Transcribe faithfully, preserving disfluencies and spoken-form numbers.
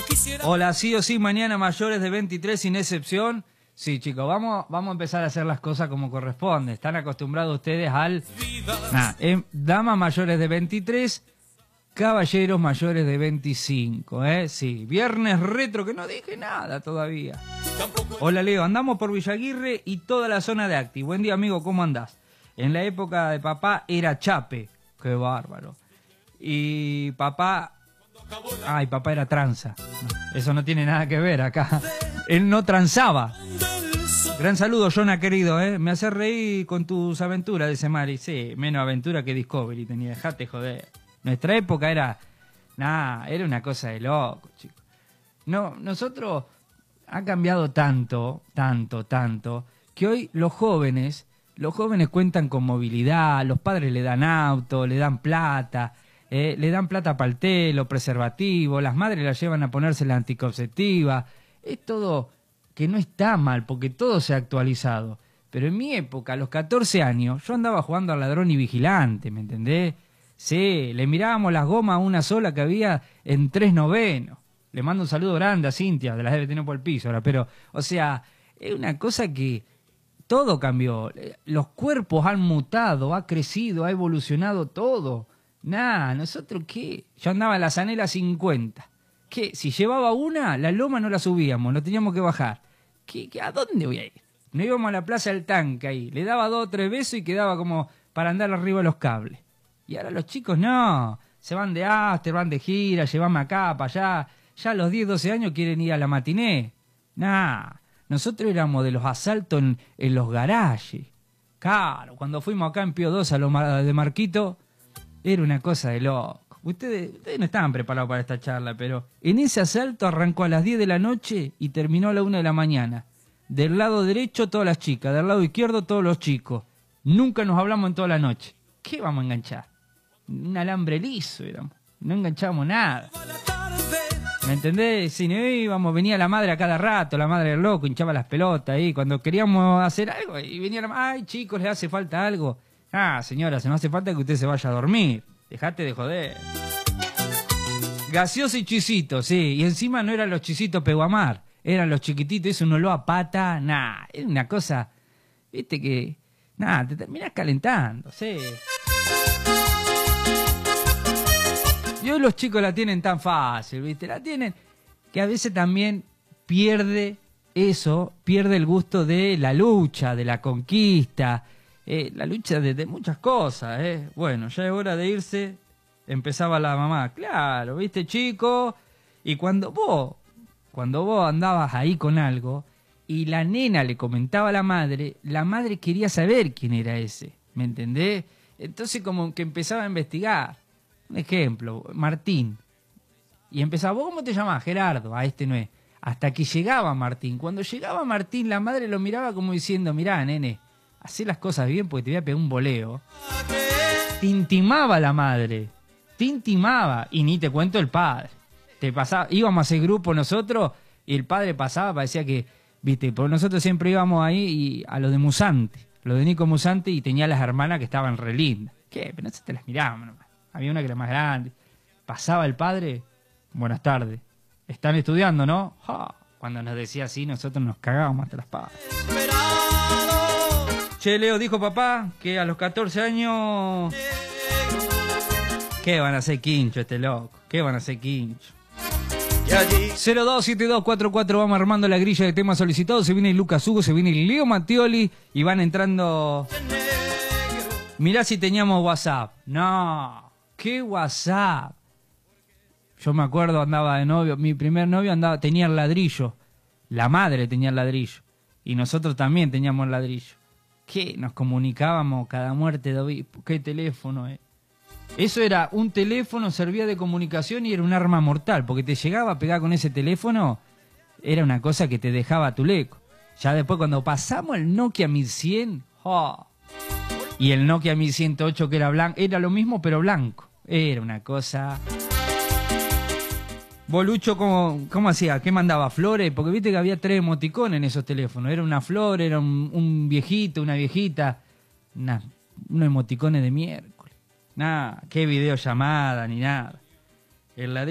Hola, sí o sí, mañana mayores de veintitrés sin excepción. Sí, chicos, vamos, vamos a empezar a hacer las cosas como corresponde. Están acostumbrados ustedes al... Nah, eh, damas mayores de veintitrés, caballeros mayores de veinticinco, ¿eh? Sí, viernes retro, que no dije nada todavía. Hola, Leo, andamos por Villaguirre y toda la zona de Acti. Buen día, amigo, ¿cómo andás? En la época de papá era chape. Qué bárbaro. Y papá... Ay, papá era tranza. No, eso no tiene nada que ver acá. Él no transaba. Gran saludo, Jonah, querido, ¿eh? Me hace reír con tus aventuras, dice Mari. Sí, menos aventura que Discovery tenía. Dejate joder. Nuestra época era... Nah, era una cosa de loco, chicos. No, nosotros... Ha cambiado tanto, tanto, tanto, que hoy los jóvenes... Los jóvenes cuentan con movilidad, los padres le dan auto, le dan plata... Eh, le dan plata para el telo, preservativo, las madres la llevan a ponerse la anticonceptiva. Es todo que no está mal, porque todo se ha actualizado. Pero en mi época, a los catorce años, yo andaba jugando al ladrón y vigilante, ¿me entendés? Sí, le mirábamos las gomas a una sola que había en tres novenos. Le mando un saludo grande a Cintia, de las debe tener por el piso ahora. Pero, o sea, es una cosa que todo cambió. Los cuerpos han mutado, ha crecido, ha evolucionado todo. Nah, ¿nosotros qué? Yo andaba en la Zanela cincuenta. ¿Qué? Si llevaba una, la loma no la subíamos, no teníamos que bajar. ¿Qué, qué, ¿A dónde voy a ir? No íbamos a la Plaza del Tanque ahí. Le daba dos o tres besos y quedaba como para andar arriba de los cables. Y ahora los chicos no. Se van de after, van de gira, llevan acá, para allá. Ya a los diez, doce años quieren ir a la matiné. Nah, nosotros éramos de los asaltos en, en los garajes. Claro, cuando fuimos acá en Pío dos a lo de Marquito... Era una cosa de loco. Ustedes, ustedes no estaban preparados para esta charla, pero en ese asalto arrancó a las diez de la noche y terminó a la una de la mañana. Del lado derecho todas las chicas, del lado izquierdo todos los chicos. Nunca nos hablamos en toda la noche. ¿Qué vamos a enganchar? Un alambre liso éramos. No enganchábamos nada. ¿Me entendés? Si no íbamos, venía la madre a cada rato, la madre del loco, hinchaba las pelotas ahí. Cuando queríamos hacer algo, y venía la madre, ay chicos, les hace falta algo. Ah, señora, se no hace falta que usted se vaya a dormir. Dejate de joder. Gaseoso y chisito, sí. Y encima no eran los chisitos Peguamar. Eran los chiquititos, eso un olor a pata. Nah, era una cosa... Viste que... Nah, te terminás calentando, sí. Y hoy los chicos la tienen tan fácil, viste. La tienen... Que a veces también pierde eso, pierde el gusto de la lucha, de la conquista... Eh, la lucha de, de muchas cosas, ¿eh? Bueno, ya es hora de irse. Empezaba la mamá, claro, ¿viste, chico? Y cuando vos, cuando vos andabas ahí con algo y la nena le comentaba a la madre, la madre quería saber quién era ese, ¿me entendés? Entonces como que empezaba a investigar. Un ejemplo, Martín. Y empezaba, ¿vos cómo te llamás? Gerardo. Ah, este no es. Hasta que llegaba Martín. Cuando llegaba Martín, la madre lo miraba como diciendo, mirá, nene, hacé las cosas bien porque te voy a pegar un boleo. Te intimaba la madre. Te intimaba. Y ni te cuento el padre. Te pasaba, íbamos a hacer grupo nosotros y el padre pasaba, parecía que, viste, porque nosotros siempre íbamos ahí y a lo de Musante, lo de Nico Musante, y tenía las hermanas que estaban re lindas. ¿Qué? Pero no se te las mirábamos nomás. Había una que era más grande. Pasaba el padre, buenas tardes. ¿Están estudiando, no? ¡Ja! Cuando nos decía así, nosotros nos cagábamos hasta las patas. Che, Leo, dijo papá que a los catorce años... ¿Qué van a hacer quincho este loco? ¿Qué van a hacer quincho? cero dos siete dos cuatro cuatro, vamos armando la grilla de temas solicitados. Se viene Lucas Hugo, se viene Leo Mattioli y van entrando... Mirá si teníamos WhatsApp. No, ¿qué WhatsApp? Yo me acuerdo, andaba de novio, mi primer novio andaba, tenía el ladrillo. La madre tenía el ladrillo. Y nosotros también teníamos el ladrillo. ¿Qué? Nos comunicábamos cada muerte de obispo. ¿Qué teléfono es? Eso era un teléfono, servía de comunicación y era un arma mortal, porque te llegaba a pegar con ese teléfono, era una cosa que te dejaba tuleco. Ya después cuando pasamos el Nokia mil cien, oh, y el Nokia mil ciento ocho que era blanco, era lo mismo pero blanco. Era una cosa... Bolucho, ¿cómo, cómo hacía? ¿Qué mandaba? ¿Flores? Porque viste que había tres emoticones en esos teléfonos. Era una flor, era un, un viejito, una viejita. Nah, unos emoticones de miércoles. Nada, qué videollamada ni nada. El ladrillo.